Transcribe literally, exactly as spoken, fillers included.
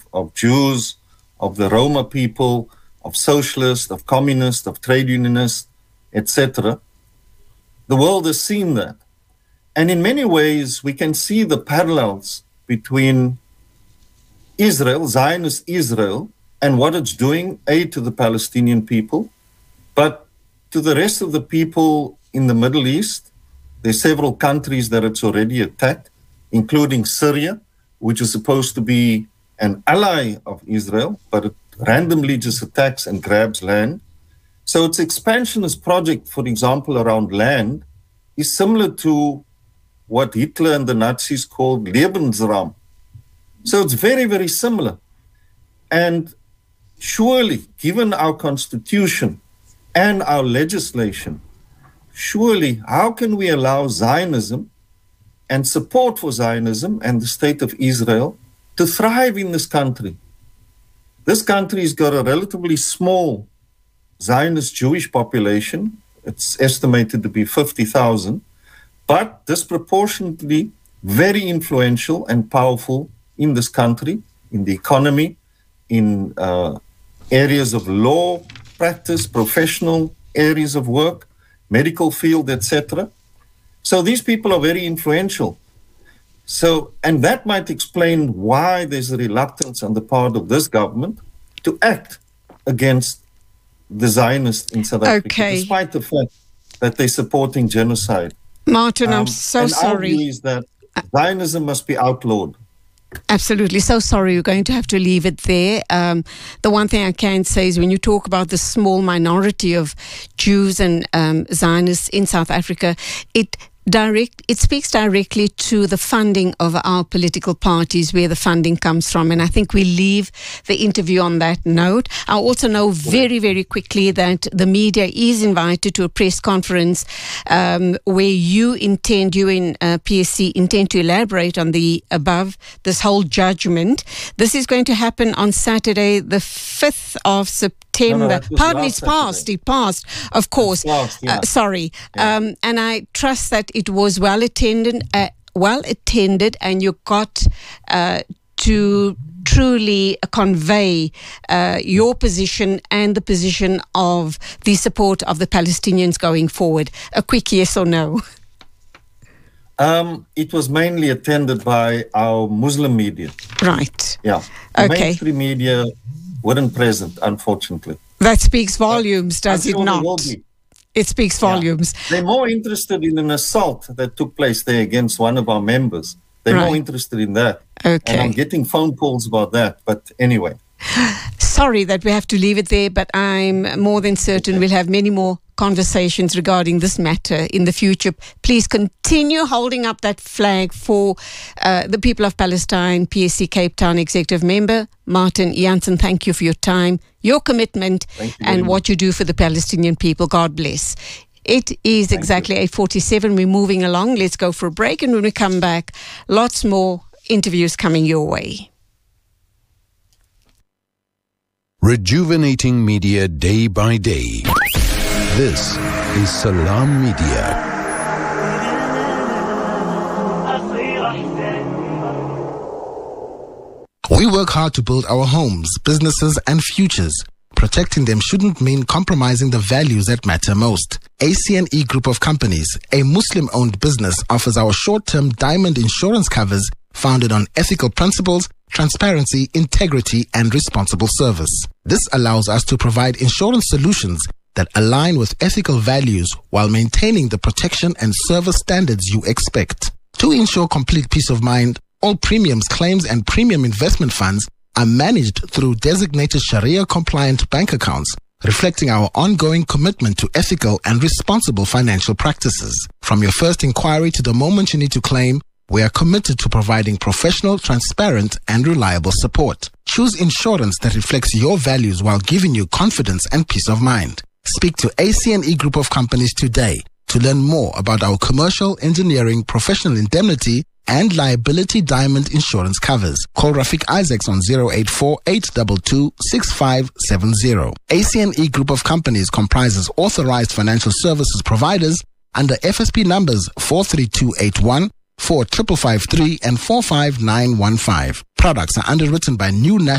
of Jews, of the Roma people, of socialists, of communists, of trade unionists, et cetera. The world has seen that. And in many ways, we can see the parallels between Israel, Zionist Israel, and what it's doing, A, to the Palestinian people, but to the rest of the people in the Middle East. There's several countries that it's already attacked, including Syria, which is supposed to be an ally of Israel, but it randomly just attacks and grabs land. So its expansionist project, for example, around land, is similar to what Hitler and the Nazis called Lebensraum. So it's very, very similar. And surely, given our constitution and our legislation, surely how can we allow Zionism and support for Zionism and the state of Israel to thrive in this country? This country's got a relatively small Zionist Jewish population. It's estimated to be fifty thousand, but disproportionately very influential and powerful in this country, in the economy, in uh, areas of law, practice, professional areas of work, medical field, et cetera. So these people are very influential. So, and that might explain why there's a reluctance on the part of this government to act against the Zionists in South Africa, okay. despite the fact that they're supporting genocide. Martin, um, I'm so and sorry. Our view is that Zionism must be outlawed. Absolutely. So sorry. We're going to have to leave it there. Um, the one thing I can say is when you talk about the small minority of Jews and um, Zionists in South Africa, it direct it speaks directly to the funding of our political parties, where the funding comes from. And I think we leave the interview on that note. I also know very, very quickly that the media is invited to a press conference um, where you intend, you in uh, P S C intend to elaborate on the above, this whole judgment. This is going to happen on Saturday, the fifth of September. No, no, Pardon, it's passed. It passed, of course. Passed, yeah. uh, sorry. Yeah. Um, and I trust that it was well attended, uh, well attended, and you got uh, to truly convey uh, your position and the position of the support of the Palestinians going forward. A quick yes or no? Um, it was mainly attended by our Muslim media. Right. Yeah. The Okay. mainstream media weren't present, unfortunately. That speaks volumes, But does I'm it sure they not? will be. It speaks volumes. Yeah. They're more interested in an assault that took place there against one of our members. They're Right. more interested in that. Okay. And I'm getting phone calls about that. But anyway. Sorry that we have to leave it there, but I'm more than certain we'll have many more conversations regarding this matter in the future. Please continue holding up that flag for uh, the people of Palestine. P S C Cape Town Executive Member Martin Jansen, thank you for your time, your commitment, you and what you do for the Palestinian people. God bless. It is Thank exactly you. eight forty-seven. We're moving along. Let's go for a break, and when we come back, lots more interviews coming your way. Rejuvenating media day by day. This is Salam Media. We work hard to build our homes, businesses, and futures. Protecting them shouldn't mean compromising the values that matter most. A C N E Group of Companies, a Muslim-owned business, offers our short-term diamond insurance covers founded on ethical principles, transparency, integrity, and responsible service. This allows us to provide insurance solutions that align with ethical values while maintaining the protection and service standards you expect. To ensure complete peace of mind, all premiums, claims, and premium investment funds are managed through designated Sharia-compliant bank accounts, reflecting our ongoing commitment to ethical and responsible financial practices. From your first inquiry to the moment you need to claim, we are committed to providing professional, transparent, and reliable support. Choose insurance that reflects your values while giving you confidence and peace of mind. Speak to A C N E Group of Companies today to learn more about our commercial, engineering, professional indemnity, and liability diamond insurance covers. Call Rafiq Isaacs on zero eight four, eight two two, six five seven zero. A C N E Group of Companies comprises authorized financial services providers under F S P numbers four three two eight one, four five five three, and four five nine one five. Products are underwritten by New National